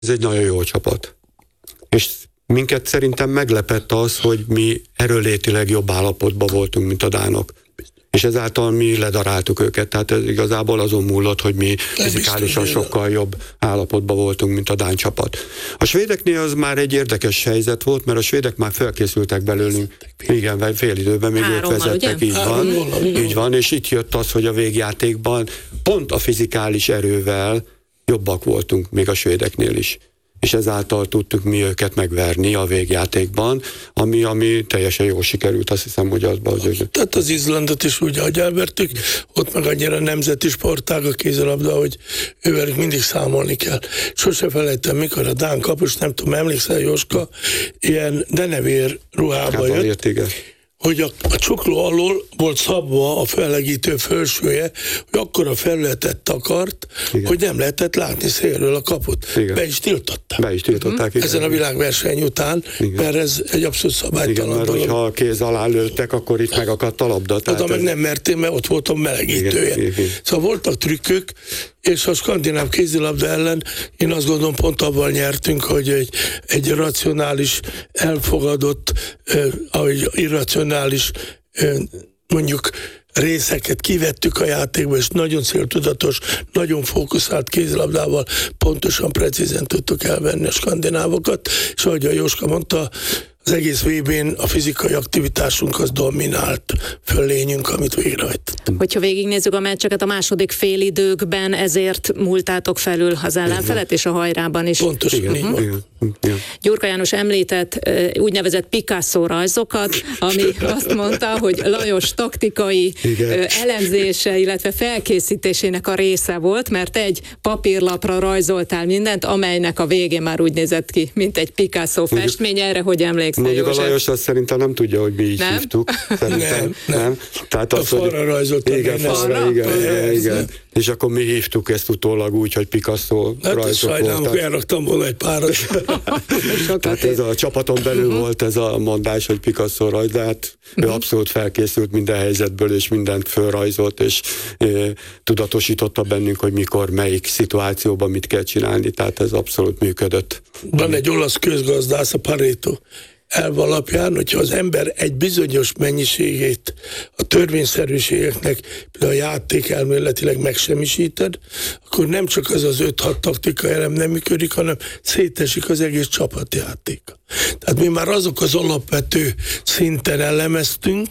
Ez egy nagyon jó csapat. És minket szerintem meglepett az, hogy mi erőlétileg jobb állapotban voltunk, mint a dánok. És ezáltal mi ledaráltuk őket, tehát ez igazából azon múlott, hogy mi fizikálisan sokkal jobb állapotban voltunk, mint a dán csapat. A svédeknél az már egy érdekes helyzet volt, mert a svédek már felkészültek belőlünk. Igen, fél időben még ők vezettek, így van, és itt jött az, hogy a végjátékban pont a fizikális erővel jobbak voltunk, még a svédeknél is. És ezáltal tudtuk mi őket megverni a végjátékban, ami teljesen jól sikerült, azt hiszem, hogy azban az ő. Tehát az Izlandot is úgy agyelvertük, ott meg annyira nemzeti sportág a kézilabda, hogy ővelük mindig számolni kell. Sose felejtem, mikor a dán kapus, nem tudom, emlékszel, Jóska, ilyen denevér ruhába jött, hogy a csukló alól volt szabva a fellegítő felsője, hogy akkora felületet takart, igen, hogy nem lehetett látni szélről a kaput. Igen. Be is tiltották. Ezen a világverseny után, igen, mert ez egy abszolút szabálytalan dolog. Igen, mert hogyha a kéz alá lőttek, akkor itt megakadt a labda. Oda meg nem mertem, mert ott voltam melegítője. Igen. Szóval voltak trükkök, és a skandináv kézilabda ellen én azt gondolom pont abban nyertünk, hogy egy racionális, elfogadott, irracionális mondjuk részeket kivettük a játékba, és nagyon céltudatos, nagyon fókuszált kézilabdával pontosan, precízen tudtuk elvenni a skandinávokat, és ahogy a Jóska mondta, az egész VB-n a fizikai aktivitásunk az dominált fölényünk, amit végrehajtottunk. Hogyha végignézzük a meccseket a második félidőkben, ezért múltátok felül az ellenfelet és a hajrában is. Pontosan, így van. Gyurka János említett úgynevezett Picasso rajzokat, ami azt mondta, hogy Lajos taktikai elemzése, illetve felkészítésének a része volt, mert egy papírlapra rajzoltál mindent, amelynek a végén már úgy nézett ki, mint egy Picasso festmény. Erre hogy emlékszel, mondjuk József? A Lajos azt szerintem nem tudja, hogy mi így hívtuk. Nem. Tehát az, falra rajzoltam. Igen. És akkor mi hívtuk ezt utólag úgy, hogy Picasso rajzok voltak. Hát elraktam volna egy párat. Tehát ez a csapaton belül volt ez a mondás, hogy Picasso rajz, de hát ő abszolút felkészült minden helyzetből, és mindent fölrajzolt, és tudatosította bennünk, hogy mikor, melyik szituációban mit kell csinálni, tehát ez abszolút működött. Van egy olasz közgazdász, a Pareto elv alapján, hogyha az ember egy bizonyos mennyiségét a törvényszerűségeknek, például a játék elméletileg megsemmisíted, akkor nem csak az 5-6 taktika elem nem működik, hanem szétesik az egész csapatjáték. Tehát mi már azok az alapvető szinten elemeztünk,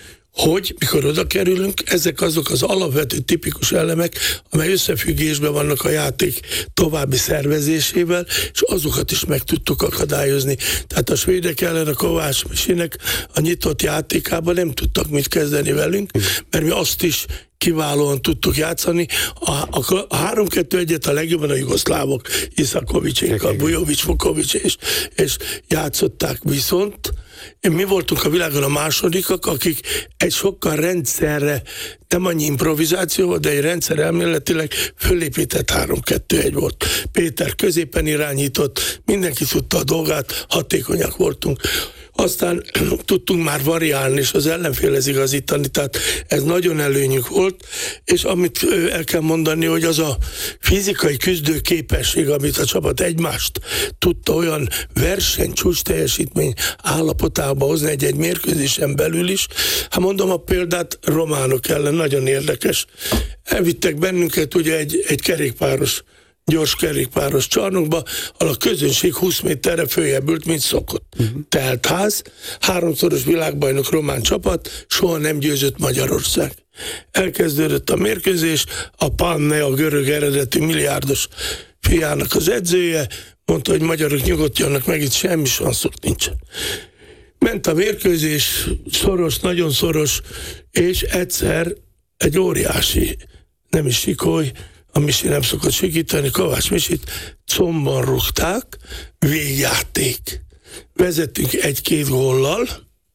hogy mikor oda kerülünk, ezek azok az alapvető tipikus elemek, amely összefüggésben vannak a játék további szervezésével, és azokat is meg tudtuk akadályozni. Tehát a svédek ellen a Kovács Misinek a nyitott játékában nem tudtak mit kezdeni velünk, mert mi azt is kiválóan tudtuk játszani. A 3-2-1-et a legjobban a jugoszlávok, Iszakovics, Bujovics, Vukovics és játszották, viszont mi voltunk a világon a másodikak, akik egy sokkal rendszerre, nem annyi improvizáció, de egy rendszer elméletileg fölépített 3-2-1 volt. Péter középen irányított, mindenki tudta a dolgát, hatékonyak voltunk. Aztán tudtunk már variálni, és az ellenfélhez igazítani, tehát ez nagyon előnyük volt, és amit el kell mondani, hogy az a fizikai küzdő képesség, amit a csapat egymást tudta olyan csúcs teljesítmény állapotába hozni egy mérkőzésen belül is. Hát mondom a példát románok ellen, nagyon érdekes. Elvittek bennünket ugye egy kerékpáros, gyors kerékpáros csarnokba, ahol a közönség 20 méterre följebb ült, mint szokott. Telt ház, 3-szoros világbajnok román csapat, soha nem győzött Magyarország. Elkezdődött a mérkőzés, a Panne, a görög eredetű milliárdos fiának az edzője, mondta, hogy magyarok nyugodjanak meg, itt semmi sanszok nincsen. Ment a mérkőzés, szoros, nagyon szoros, és egyszer egy óriási, nem is sikoly, a Misi nem szokott sikítani, Kovács Misit combban rúgták, végjáték. Vezettünk 1-2 góllal,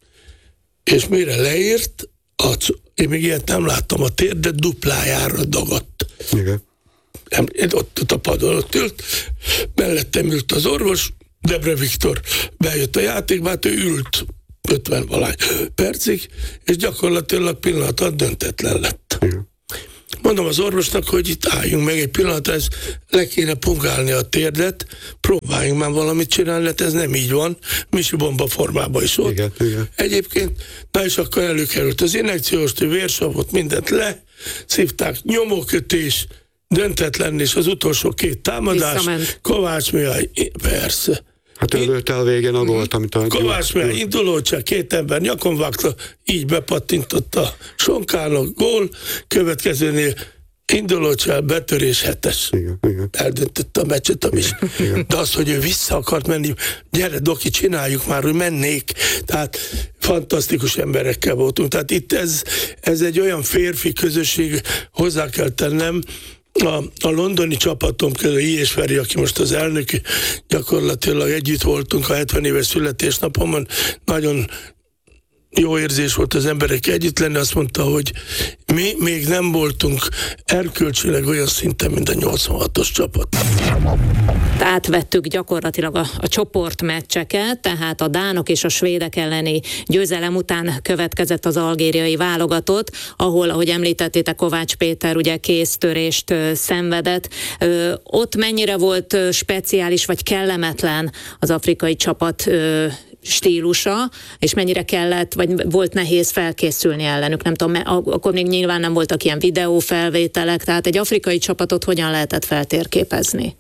és mire leért, én még ilyet nem láttam, a térde duplájára dagadt. Igen. Ott a padon ott ült, mellettem ült az orvos, Debre Viktor bejött a játékba, hát ő ült 50 valány percig, és gyakorlatilag pillanat alatt döntetlen lett. Igen. mondom az orvosnak, hogy itt álljunk meg egy pillanatra, ez le kéne punkálni a térdet, próbáljunk már valamit csinálni, hát ez nem így van, misi bomba formában is volt. Igen. Egyébként, na és akkor előkerült az injekciós tű, vérsavot, mindent leszívták, nyomókötés, döntetlen, és az utolsó 2 támadás, Visszament. Kovács Mihály, persze. Hát ő lőtte a végén a gólt, amit a... Kovács Mihály indulócsák, 2 ember nyakon vágta, így bepattintott a sonkának, gól, következőnél indulócsál, betörés 7-es. Igen. Eldöntötte a meccset, de az, hogy ő vissza akart menni, gyere Doki, csináljuk már, hogy mennék. Tehát fantasztikus emberekkel voltunk. Tehát itt ez egy olyan férfi közösség, hozzá kell tennem, a londoni csapatom közül I. és Feri, aki most az elnök, gyakorlatilag együtt voltunk a 70 éves születésnapomon, nagyon jó érzés volt az emberek együtt lenni, azt mondta, hogy mi még nem voltunk erkölcsileg olyan szinten, mint a 86-os csapat. Átvettük gyakorlatilag a csoportmeccseket, tehát a dánok és a svédek elleni győzelem után következett az algériai válogatott, ahol, ahogy említettétek, Kovács Péter ugye kéztörést szenvedett. Ott mennyire volt speciális vagy kellemetlen az afrikai csapat stílusa, és mennyire kellett, vagy volt nehéz felkészülni ellenük, nem tudom, akkor még nyilván nem voltak ilyen videófelvételek, tehát egy afrikai csapatot hogyan lehetett feltérképezni?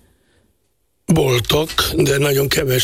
Voltak, de nagyon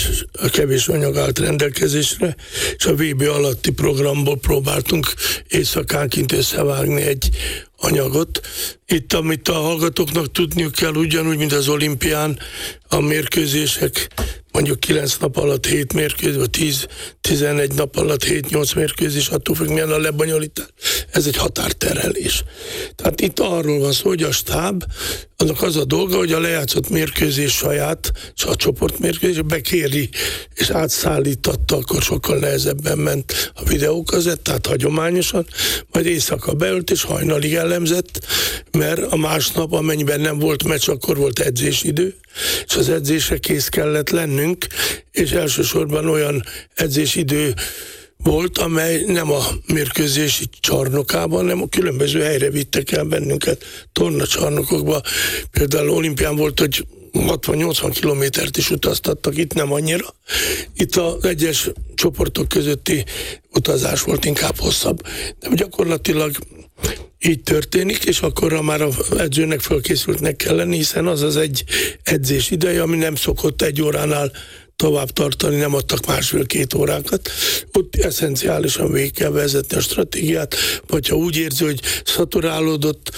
kevés anyag állt rendelkezésre, és a VB alatti programból próbáltunk éjszakánként összevágni egy anyagot. Itt, amit a hallgatóknak tudniuk kell, ugyanúgy, mint az olimpián, a mérkőzések mondjuk 9 nap alatt 7 mérkőzés, vagy 10-11 nap alatt 7-8 mérkőzés, attól függ, milyen a lebonyolítás. Ez egy határterelés. Tehát itt arról van szó, hogy a stáb, annak az a dolga, hogy a lejátszott mérkőzés saját, és a csoportmérkőzés bekéri, és átszállítatta, akkor sokkal nehezebben ment a videókazettát hagyományosan, majd éjszaka beölt, és hajnalig elemzett, mert a másnap, amennyiben nem volt meccs, akkor volt edzésidő, és az edzésre kész kellett lennünk, és elsősorban olyan edzésidő volt, amely nem a mérkőzési csarnokában, hanem a különböző helyre vittek el bennünket, tornacsarnokokba. Például olimpián volt, hogy 60-80 kilométert is utaztattak, itt nem annyira. Itt az egyes csoportok közötti utazás volt inkább hosszabb. De gyakorlatilag így történik, és akkorra már az edzőnek fölkészültnek kell lenni, hiszen az egy edzés ideje, ami nem szokott 1 óránál tovább tartani, nem adtak 1,5-2 órákat. Ott eszenciálisan végig kell vezetni a stratégiát, vagy ha úgy érzi, hogy szaturálódott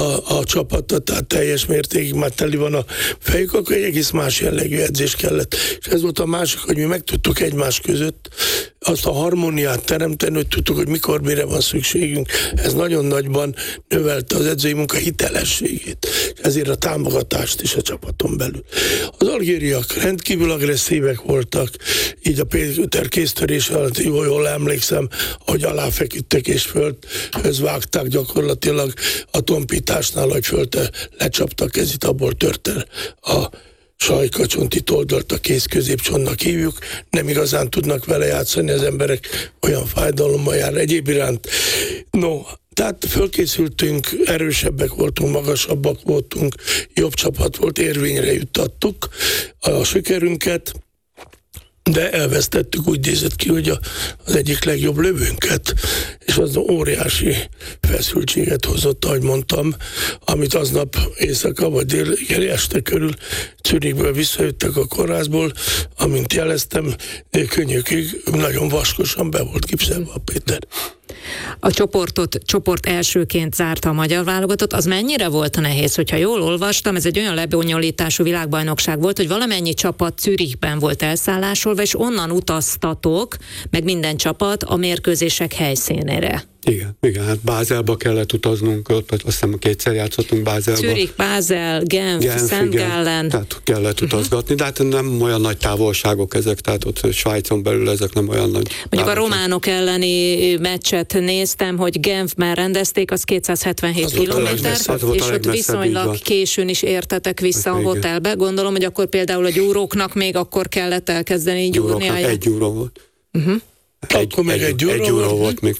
a csapata, tehát teljes mértékig már teli van a fejük, akkor egy egész más jellegű edzés kellett. És ez volt a másik, hogy mi meg tudtuk egymás között azt a harmóniát teremteni, hogy tudtuk, hogy mikor, mire van szükségünk. Ez nagyon nagyban növelte az edzői munka hitelességét, és ezért a támogatást is a csapaton belül. Az algériak rendkívül agresszívek voltak, így a Péter kéztörés alatt, jól emlékszem, hogy aláfeküdtek és földhöz vágták gyakorlatilag a tompításnál, hogy lecsaptak kezét, abból tört el a sajkacsontit oldalt, a kéz-középcsontnak hívjuk, nem igazán tudnak vele játszani az emberek, olyan fájdalommal jár egyéb iránt. No, tehát fölkészültünk, erősebbek voltunk, magasabbak voltunk, jobb csapat volt, érvényre juttattuk a sikerünket, de elvesztettük, úgy nézett ki, hogy az egyik legjobb lövőnket, és az óriási feszültséget hozott, ahogy mondtam, amit aznap éjszaka vagy déli este körül Zürichből visszajöttek a kórházból, amint jeleztem, könnyűkig nagyon vaskosan be volt gipszelve a Péter. A csoport elsőként zárta a magyar válogatott, az mennyire volt nehéz, hogyha jól olvastam, ez egy olyan lebonyolítású világbajnokság volt, hogy valamennyi csapat Zürichben volt elszállásolva, és onnan utaztatok, meg minden csapat a mérkőzések helyszínére. Igen, hát Bázelba kellett utaznunk, ott azt hiszem 2-szer játszottunk Bázelba. Zürich, Bázel, Genf, Szent Gallen. Tehát kellett utazgatni, de hát nem olyan nagy távolságok ezek, tehát ott Svájcon belül ezek nem olyan nagy. Mondjuk a románok elleni meccset néztem, hogy Genfben rendezték, az 277 kilométer, és ott viszonylag későn is értetek vissza a hotelbe. Gondolom, hogy akkor például a gyúróknak még akkor kellett elkezdeni gyúrni. 1 euró volt. Akkor még egy gyúró volt, még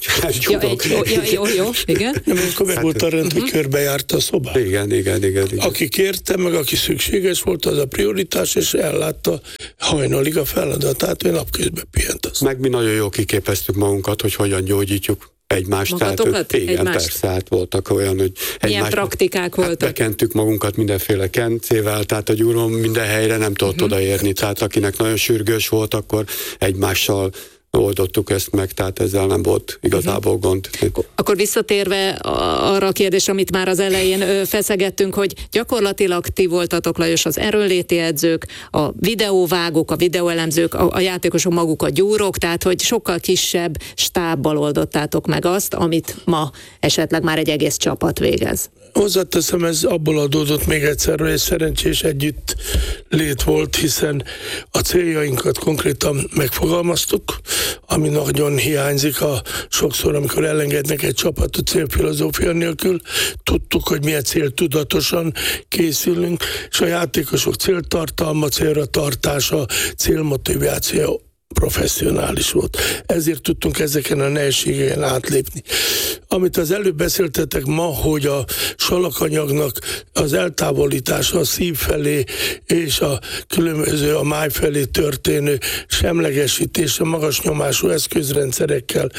Jó, igen. Amikor meg volt a rend, hogy körbejárta a szobát. Igen. Aki kérte, meg aki szükséges volt, az a prioritás, és ellátta hajnalig a feladatát, hogy napközben pihent azt. Meg mi nagyon jól kiképeztük magunkat, hogy hogyan gyógyítjuk egymást. Magatokat? Tehát, igen, egymást? Persze, hát voltak olyan, hogy milyen praktikák voltak? Bekentük magunkat mindenféle kencével, tehát a gyúrón minden helyre nem tudott odaérni, tehát akinek nagyon sürgős volt, akkor egymással oldottuk ezt meg, tehát ezzel nem volt igazából gond. Akkor visszatérve arra a kérdésre, amit már az elején feszegettünk, hogy gyakorlatilag ti voltatok, Lajos, az erőnléti edzők, a videóvágók, a videóelemzők, a játékosok maguk a gyúrok, tehát hogy sokkal kisebb stábbal oldottátok meg azt, amit ma esetleg már egy egész csapat végez. Hozzáteszem, ez abból adódott még egyszer, hogy egy szerencsés együtt lét volt, hiszen a céljainkat konkrétan megfogalmaztuk, ami nagyon hiányzik sokszor, amikor elengednek egy csapatot célfilozófia nélkül. Tudtuk, hogy milyen céltudatosan készülünk, és a játékosok céltartalma, célra tartása, célmotiváció professzionális volt. Ezért tudtunk ezeken a nehézségeken átlépni. Amit az előbb beszéltetek ma, hogy a salakanyagnak az eltávolítása a szív felé és a különböző a máj felé történő semlegesítése magas nyomású eszközrendszerekkel,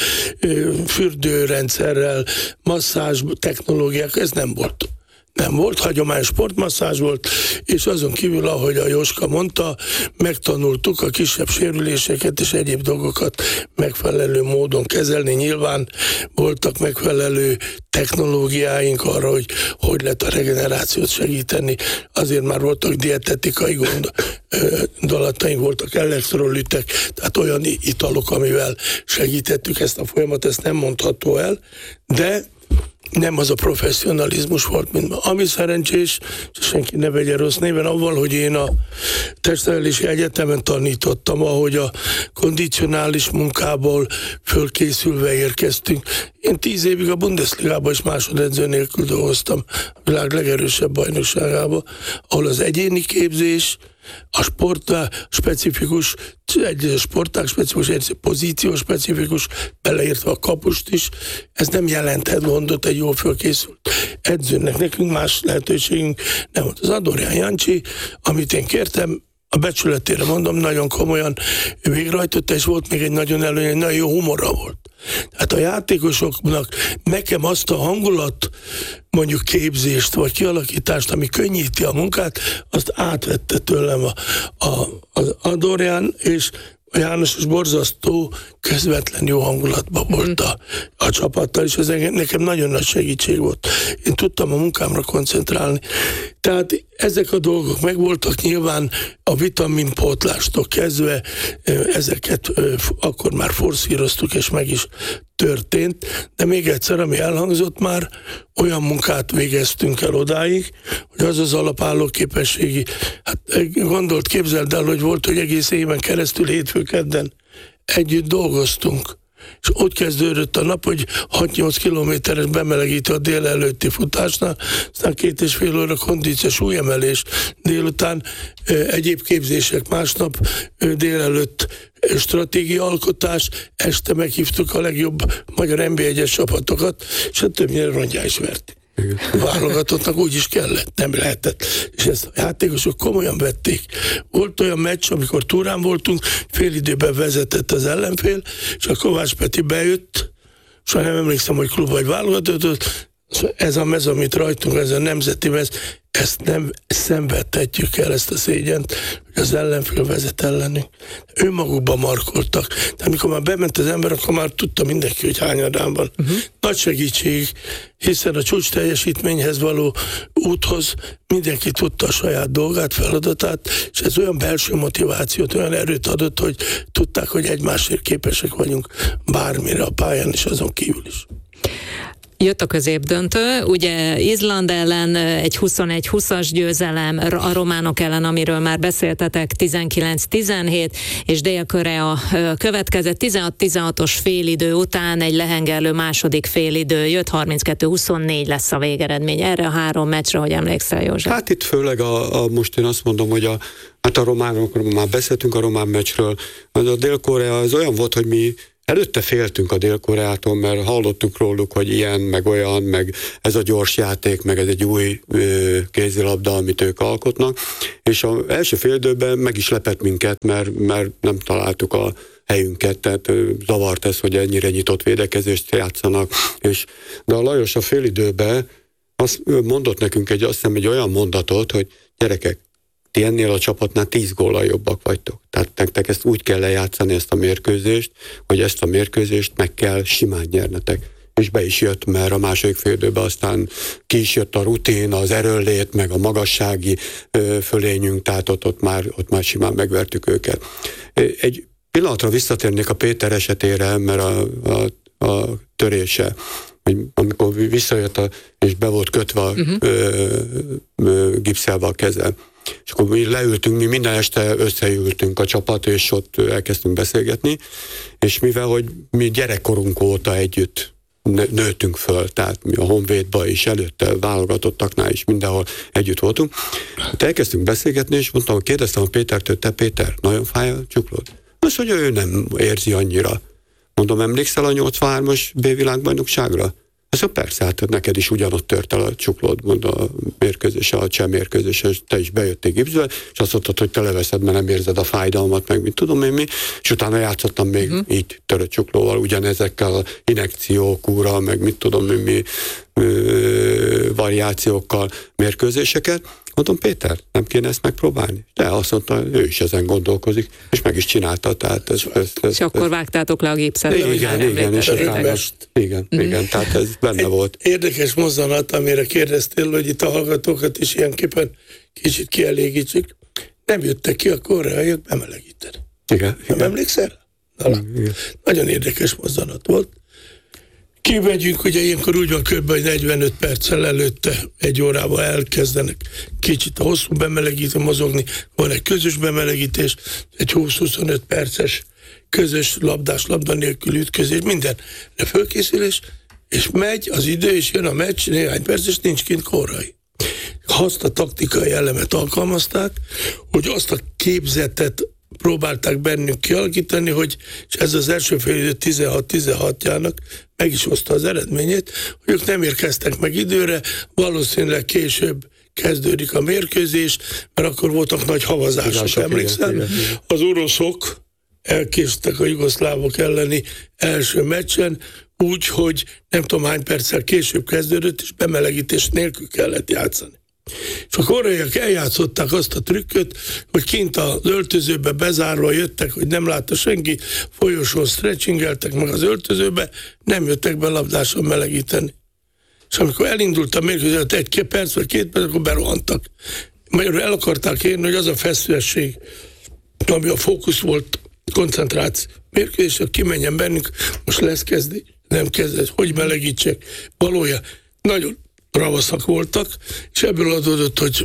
fürdőrendszerrel, masszázs technológiák, ez nem volt. Nem volt, hagyományos sportmasszázs volt, és azon kívül, ahogy a Jóska mondta, megtanultuk a kisebb sérüléseket és egyéb dolgokat megfelelő módon kezelni. Nyilván voltak megfelelő technológiáink arra, hogy lehet a regenerációt segíteni. Azért már voltak dietetikai gondolataink, voltak elektrolitek, tehát olyan italok, amivel segítettük ezt a folyamatot, ezt nem mondható el, de nem az a professzionalizmus volt, mint ma. Ami szerencsés, senki ne vegye rossz néven, avval, hogy én a testnevelési egyetemen tanítottam, ahogy a kondicionális munkából fölkészülve érkeztünk. Én 10 évig a Bundesligában is másodedző nélkül dolgoztam, a világ legerősebb bajnokságában, ahol az egyéni képzés, a sportág specifikus, egy sportág specifikus, egy pozíció specifikus, beleértve a kapust is, ez nem jelenthet gondot egy jól fölkészült edzőnek. Nekünk más lehetőségünk nem volt. Az Adorján Jancsi, amit én kértem, a becsületére mondom, nagyon komolyan végrehajtotta, és volt még egy nagyon előny, egy nagyon jó humora volt. Tehát a játékosoknak nekem azt a hangulat, mondjuk képzést vagy kialakítást, ami könnyíti a munkát, azt átvette tőlem az Adorján, és a János is borzasztó, közvetlen jó hangulatban volt a csapattal, és ez nekem nagyon nagy segítség volt. Én tudtam a munkámra koncentrálni. Tehát ezek a dolgok megvoltak, nyilván a vitaminpótlástól kezdve ezeket akkor már forszíroztuk, és meg is történt, de még egyszer, ami elhangzott már, olyan munkát végeztünk el odáig, hogy az alapálló képességi, hát képzeld el, hogy volt, hogy egész éven keresztül hétfő-kedden együtt dolgoztunk. És ott kezdődött a nap, hogy 6-8 kilométeres bemelegítő a délelőtti futásnál, aztán 2,5 óra kondícia súlyemelés, délután egyéb képzések, másnap délelőtt stratégiaalkotás, este meghívtuk a legjobb magyar NB1-es csapatokat, és hát többnyire rongyá is verték. Válogatottnak úgy is kellett, nem lehetett. És ezt a játékosok komolyan vették. Volt olyan meccs, amikor túrán voltunk, fél időben vezetett az ellenfél, és a Kovács Peti bejött, és nem emlékszem, hogy klub vagy válogatott, ez a mez, amit rajtunk, ez a nemzeti mez, ezt nem szenvedhetjük el, ezt a szégyent, hogy az ellenfél vezet ellenünk. Önmagukban markoltak. De amikor már bement az ember, akkor már tudta mindenki, hogy hányadán van. Nagy segítség, hiszen a csúcs teljesítményhez való úthoz mindenki tudta a saját dolgát, feladatát, és ez olyan belső motivációt, olyan erőt adott, hogy tudták, hogy egymásért képesek vagyunk bármire a pályán, és azon kívül is. Jött a középdöntő, ugye Izland ellen egy 21-20-as győzelem, a románok ellen, amiről már beszéltetek, 19-17, és Dél-Korea következett 16-16-os félidő után egy lehengerlő második félidő jött, 32-24 lesz a végeredmény. Erre a 3 meccsre, hogy emlékszel, József? Hát itt főleg most én azt mondom, hogy a románokról már beszéltünk a román meccsről, a Dél-Korea az olyan volt, hogy mi Előtte féltünk a Dél-Koreától, mert hallottuk róluk, hogy ilyen, meg olyan, meg ez a gyors játék, meg ez egy új kézilabda, amit ők alkotnak, és az első fél időben meg is lepett minket, mert nem találtuk a helyünket, tehát zavart ez, hogy ennyire nyitott védekezést játszanak, de a Lajos a fél időben azt mondott nekünk azt hiszem egy olyan mondatot, hogy gyerekek, ti ennél a csapatnál 10 góllal jobbak vagytok. Tehát nektek ezt úgy kell lejátszani, ezt a mérkőzést, hogy ezt a mérkőzést meg kell simán nyernetek. És be is jött, mert a második fél időben aztán ki is jött a rutin, az erőnlét, meg a magassági fölényünk, tehát ott már simán megvertük őket. Egy pillanatra visszatérnék a Péter esetére, mert a törése, amikor visszajött és be volt kötve gipszelve a keze. És akkor mi leültünk, mi minden este összeültünk a csapat, és ott elkezdtünk beszélgetni, és mivel, hogy mi gyerekkorunk óta együtt nőttünk föl, tehát mi a Honvédba is, előtte válogatottaknál is, mindenhol együtt voltunk. Hát elkezdtünk beszélgetni, és kérdeztem a Pétertől, te Péter, nagyon fáj a csuklód? Azt mondja, ő nem érzi annyira. Mondom, emlékszel a 83-as B-világbajnokságra? Azt mondja, persze, hát neked is ugyanott tört el a csuklód, mondom, a mérkőzés, a cseh mérkőzés, és te is bejöttél gipszbe, és azt mondtad, hogy te leveszed, mert nem érzed a fájdalmat, meg mit tudom én mi, és utána játszottam még így törött csuklóval, ugyanezekkel a injekciókúra, meg mit tudom én mi variációkkal mérkőzéseket. Mondom, Péter, nem kéne ezt megpróbálni? De azt mondta, ő is ezen gondolkozik, és meg is csinálta. Tehát és akkor vágtátok le a gipszet. Igen, tehát ez benne volt. Érdekes mozzanat, amire kérdeztél, hogy itt a hallgatókat is ilyenképpen kicsit kielégítsük. Nem jöttek ki a koreaiak bemelegíteni. Igen. Nem emlékszel? Nagyon érdekes mozzanat volt. Kimegyünk, ugye ilyenkor úgy van kb. 45 perccel előtte, 1 órával elkezdenek kicsit a hosszú bemelegítő mozogni, van egy közös bemelegítés, egy 20-25 perces közös labda nélkül ütközés, mindenre fölkészülés, és megy az idő, és jön a meccs, néhány perc, és nincs kint koreai. Azt a taktikai elemet alkalmazták, hogy azt a képzetet próbálták bennünk kialakítani, hogy és ez az első fél idő 16-16-jának meg is hozta az eredményét, hogy ők nem érkeztek meg időre, valószínűleg később kezdődik a mérkőzés, mert akkor voltak nagy havazások, emlékszel? Igen. Az oroszok elkésztek a jugoszlávok elleni első meccsen, úgy, hogy nem tudom hány perccel később kezdődött, és bemelegítés nélkül kellett játszani. És a koreaiak eljátszották azt a trükköt, hogy kint az öltözőbe bezárva jöttek, hogy nem látta senki, folyosón stretchingeltek meg az öltözőbe, nem jöttek be labdáson melegíteni. És amikor elindult a mérkőzés, 1 perc vagy 2 perc, akkor berohantak. Magyarul el akarták érni, hogy az a feszültség, ami a fókusz volt, koncentráció mérkőzés, hogy kimenjen bennünk, most lesz kezdi, nem kezdett, hogy melegítsek. Valójában nagyon ravaszak voltak, és ebből adódott, hogy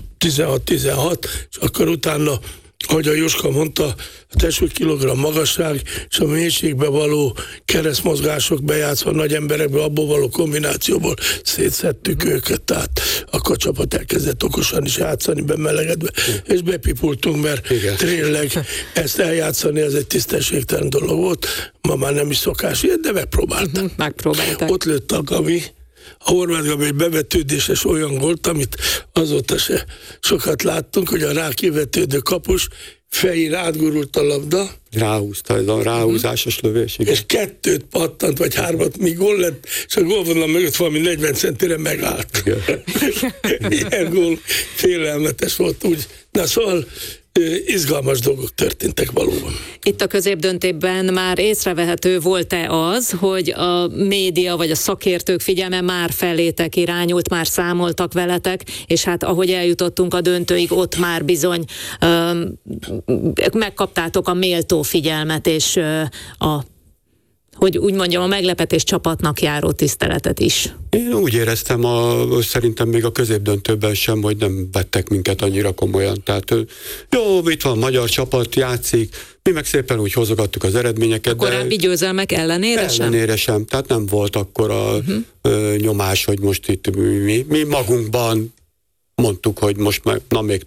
16-16, és akkor utána, ahogy a Jóska mondta, a testsúly kilogramm magasság, és a mélységbe való keresztmozgások bejátszva nagy emberekből, abból való kombinációból szétszedtük őket, tehát akkor a csapat elkezdett okosan is játszani, bemelegedve, és bepipultunk, mert tényleg ezt eljátszani, ez egy tisztességtelen dolog volt, ma már nem is szokás ilyet, de megpróbálták. Megpróbálták. Ott lőtt a Gabi, a Horváth Gabi egy bevetődéses olyan volt, amit azóta se sokat láttunk, hogy a rákivetődő kapus fején átgurult a labda. Ráhúzta, ez a ráhúzásos lövés. Igen. És 2 pattant, vagy 3, míg gól lett, és a gólvonal mögött valami 40 centire megállt. Ilyen gól félelmetes volt úgy. Na szóval izgalmas dolgok történtek valóban. Itt a középdöntőben már észrevehető volt-e az, hogy a média vagy a szakértők figyelme már felétek irányult, már számoltak veletek, és hát ahogy eljutottunk a döntőig, ott már bizony megkaptátok a méltó figyelmet, és hogy úgy mondjam, a meglepetés csapatnak járó tiszteletet is. Én úgy éreztem, szerintem még a középdöntőben sem, hogy nem vettek minket annyira komolyan. Tehát jó, itt van magyar csapat, játszik, mi meg szépen úgy hozogattuk az eredményeket. A korábbi győzelmek ellenére sem? Ellenére sem, tehát nem volt akkor a nyomás, hogy most itt mi magunkban mondtuk, hogy most már még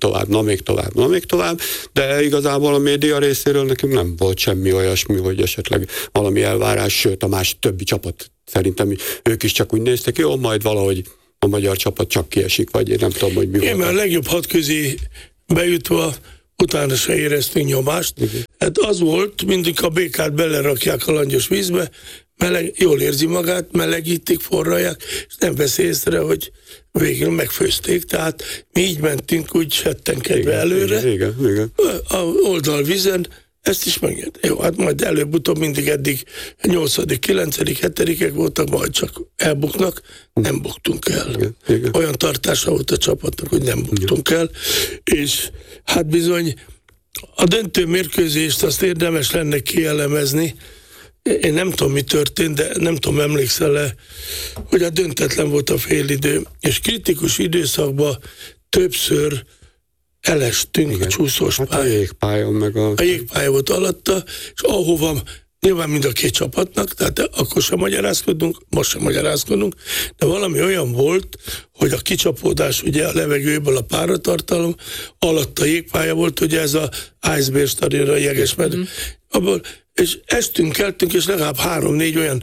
tovább, de igazából a média részéről nekünk nem volt semmi olyasmi, hogy esetleg valami elvárás, sőt a többi csapat szerintem ők is csak úgy néztek, jó, majd valahogy a magyar csapat csak kiesik, vagy én nem tudom, hogy mi volt. Mert a legjobb 6 közé bejutva utána se éreztünk nyomást. Hát az volt, mindig a békát belerakják a langyos vízbe, jól érzi magát, melegítik, forralják, és nem vesz észre, hogy végül megfőzték, tehát mi így mentünk úgy settenkedve előre. Igen. A oldalvízen ezt is megnyert. Jó, hát majd előbb-utóbb mindig eddig 8., 9., 7. voltak, majd csak elbuknak, nem buktunk el. Igen. Olyan tartása volt a csapatnak, hogy nem buktunk el, és hát bizony a döntő mérkőzést azt érdemes lenne kielemezni. Én nem tudom, mi történt, de nem tudom, emlékszel-e, hogy a döntetlen volt a félidő, és kritikus időszakban többször elestünk. Igen. A csúszós pályán. Hát a jégpálya meg a jégpálya volt alatta, és ahova nyilván mind a két csapatnak, tehát akkor sem magyarázkodunk, most sem magyarázkodunk, de valami olyan volt, hogy a kicsapódás ugye a levegőből a páratartalom, alatt a jégpálya volt, ugye ez a Iceberg stadion, a jegesmedve. Abból és estünk, keltünk, és legalább 3-4 olyan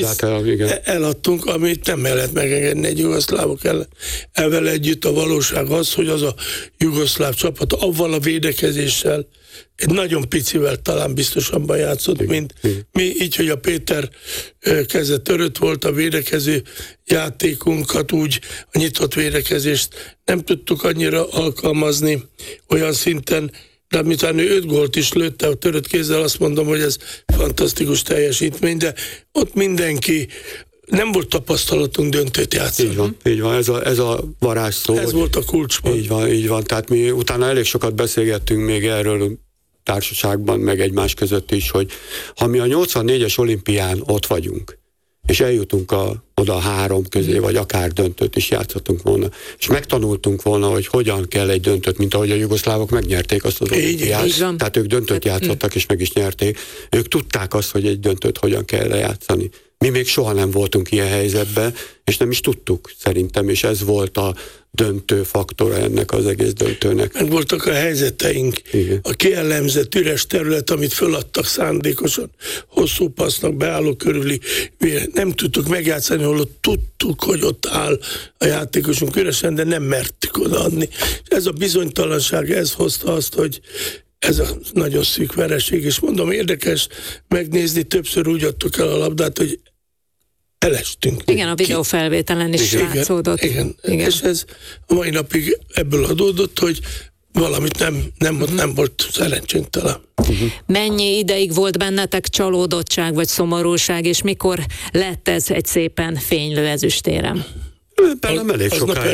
eladtunk, amit nem lehet megengedni egy jugoszlávok ellen. Ezzel együtt a valóság az, hogy az a jugoszláv csapat avval a védekezéssel, egy nagyon picivel talán biztosabban játszott, mint mi, így, hogy a Péter keze törött volt, a védekező játékunkat úgy, a nyitott védekezést nem tudtuk annyira alkalmazni olyan szinten, de miután ő 5 gólt is lőtte a törött kézzel, azt mondom, hogy ez fantasztikus teljesítmény, de ott mindenki, nem volt tapasztalatunk döntőt játszani. Így van, ez a varázsszó. Ez volt a kulcspont. Így van, tehát mi utána elég sokat beszélgettünk még erről társaságban, meg egymás között is, hogy ha mi a 84-es olimpián ott vagyunk, és eljutunk oda a 3 közé, vagy akár döntőt is játszhatunk volna, és megtanultunk volna, hogy hogyan kell egy döntőt, mint ahogy a jugoszlávok megnyerték azt az olimpiát. Tehát ők döntőt játszottak, és meg is nyerték. Ők tudták azt, hogy egy döntőt hogyan kell lejátszani. Mi még soha nem voltunk ilyen helyzetben, és nem is tudtuk szerintem, és ez volt a döntő faktora ennek az egész döntőnek. Meg voltak a helyzeteink, igen. A kielemzett üres terület, amit föladtak szándékosan, hosszú passznak beálló körüli, nem tudtuk megjátszani, holott tudtuk, hogy ott áll a játékosunk üresen, de nem mertük odaadni. Ez a bizonytalanság, ez hozta azt, hogy ez a nagyon szűk vereség, és mondom, érdekes megnézni, többször úgy adtuk el a labdát, hogy elestünk. Igen, a videófelvételen is látszódott. Igen. És ez a mai napig ebből adódott, hogy valamit nem volt szerencsénk talán. Mennyi ideig volt bennetek csalódottság vagy szomorúság, és mikor lett ez egy szépen fénylő ezüstérem? Bennem elég sokáig.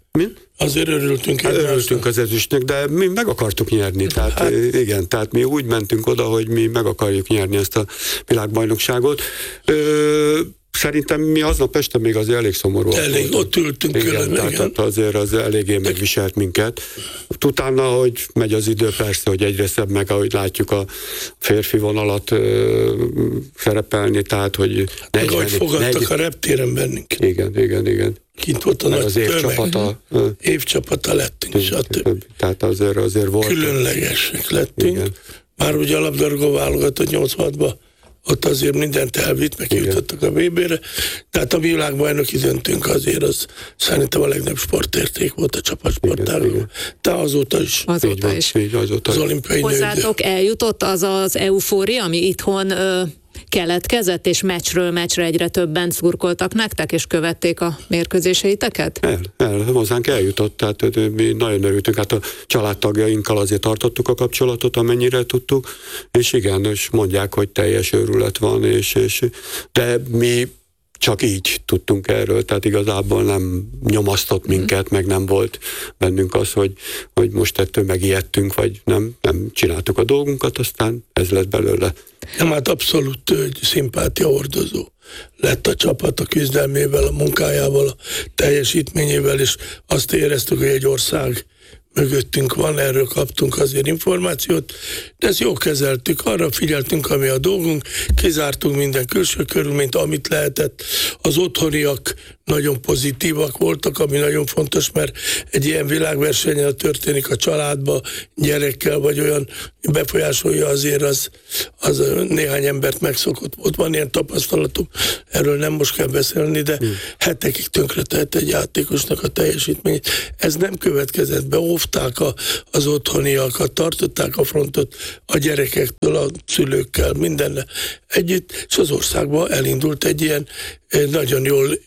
Azért örültünk az ezüstnek, de mi meg akartuk nyerni. Tehát, igen, tehát mi úgy mentünk oda, hogy mi meg akarjuk nyerni ezt a világbajnokságot. Szerintem mi aznap este még azért elég szomorú. Ott ültünk külön. Tehát azért az eléggé megviselt minket. Utána, hogy megy az idő, persze, hogy egyre szebb meg, ahogy látjuk a férfi vonalat szerepelni, tehát, hogy... Ahogy fogadtak a reptéren bennünket. Igen. Kint volt a nagy az évcsapata. Évcsapata lettünk, stb. Tehát azért volt. Különlegesek lettünk. Igen. Már ugye a labdarúgó válogatott 86-ban ott azért mindent elvitt, meg jutottak a VB-re. Tehát a világbajnoki döntőnk azért az szerintem a legnagyobb sportérték volt a csapatsportágban. Tehát azóta is. Azóta is. Az olimpiai hozzátok eljutott az az eufória, ami itthon keletkezett, és meccsről meccsre egyre többen szurkoltak nektek, és követték a mérkőzéseiteket? Hozzánk eljutott, tehát mi nagyon örültünk, hát a családtagjainkkal azért tartottuk a kapcsolatot, amennyire tudtuk, és igen, és mondják, hogy teljes őrület van, de mi csak így tudtunk erről, tehát igazából nem nyomasztott minket, meg nem volt bennünk az, hogy most ettől megijedtünk, vagy nem csináltuk a dolgunkat, aztán ez lett belőle. Nem, hát abszolút szimpátia hordozó lett a csapat a küzdelmével, a munkájával, a teljesítményével, és azt éreztük, hogy egy ország mögöttünk van, erről kaptunk azért információt, de ezt jól kezeltük, arra figyeltünk, ami a dolgunk, kizártunk minden külső körülményt, amit lehetett, az otthoniak nagyon pozitívak voltak, ami nagyon fontos, mert egy ilyen világversenyen történik a családba, gyerekkel, vagy olyan befolyásolja azért, az néhány embert megszokott volt. Van ilyen tapasztalatuk, erről nem most kell beszélni, de hetekig tönkretehet egy játékosnak a teljesítményét. Ez nem következett be, óvták az otthoniakat, tartották a frontot a gyerekektől, a szülőkkel, mindenne együtt, és az országban elindult egy ilyen nagyon jól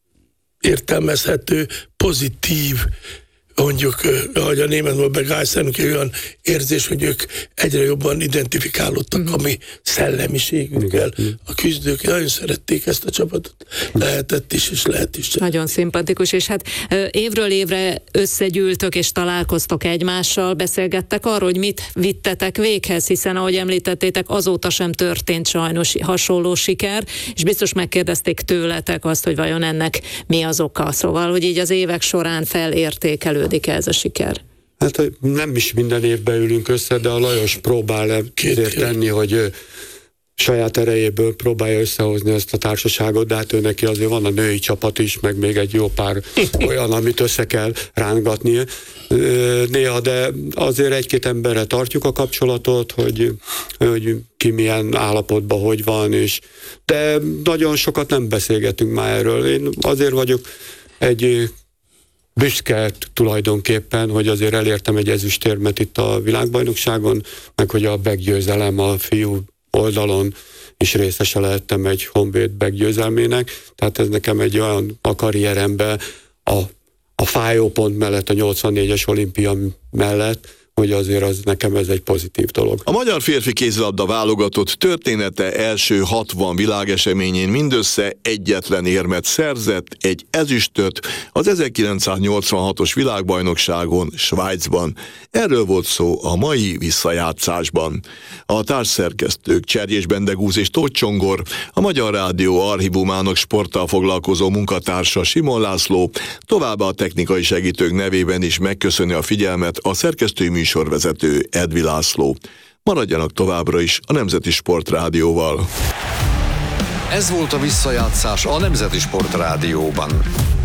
értelmezhető, pozitív, mondjuk, ahogy a németben begeisterünk, olyan érzés, hogy ők egyre jobban identifikálódtak a mi szellemiségünkkel. A küzdők nagyon szerették ezt a csapatot. Lehetett is, és lehet is. Nagyon szimpatikus, és hát évről évre összegyűltök és találkoztok egymással, beszélgettek arról, hogy mit vittetek véghez, hiszen ahogy említettétek, azóta sem történt sajnos hasonló siker, és biztos megkérdezték tőletek azt, hogy vajon ennek mi az oka. Szóval, hogy így az évek során felértékelődik ez a siker. Hát nem is minden évben ülünk össze, de a Lajos próbál azért tenni, hogy saját erejéből próbálja összehozni ezt a társaságot, de hát ő neki azért van a női csapat is, meg még egy jó pár olyan, amit össze kell rángatni néha, de azért egy-két emberre tartjuk a kapcsolatot, hogy ki milyen állapotban, hogy van, de nagyon sokat nem beszélgetünk már erről. Én azért vagyok egy büszke tulajdonképpen, hogy azért elértem egy ezüstérmet itt a világbajnokságon, meg hogy a meggyőzelem a fiú oldalon is részese lehettem egy Honvéd meggyőzelmének, tehát ez nekem egy olyan a karrieremben a fájópont mellett, a 84-es olimpia mellett, hogy azért az nekem ez egy pozitív dolog. A magyar férfi kézilabda válogatott története első 60 világeseményén mindössze egyetlen érmet szerzett, egy ezüstöt az 1986-os világbajnokságon Svájcban. Erről volt szó a mai visszajátszásban. A társszerkesztők Cserjés Bendegúz és Tóth Csongor, a Magyar Rádió archívumának sporttal foglalkozó munkatársa Simon László, továbbá a technikai segítők nevében is megköszöni a figyelmet a szerkesztői műsorvezető Edvi László. Maradjanak továbbra is a Nemzeti Sportrádióval. Ez volt a visszajátszás a Nemzeti Sportrádióban.